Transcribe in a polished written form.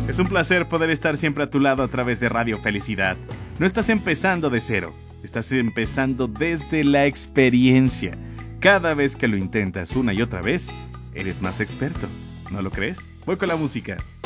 Es un placer poder estar siempre a tu lado a través de Radio Felicidad. No estás empezando de cero, estás empezando desde la experiencia. Cada vez que lo intentas una y otra vez, eres más experto. ¿No lo crees? Voy con la música.